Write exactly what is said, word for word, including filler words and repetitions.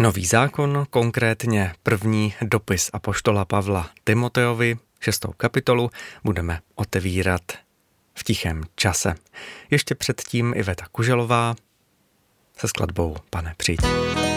Nový zákon, konkrétně první dopis apoštola Pavla Timoteovi, šestou kapitolu, budeme otevírat v tichém čase. Ještě předtím Iveta Kuželová se skladbou Pane, přijď.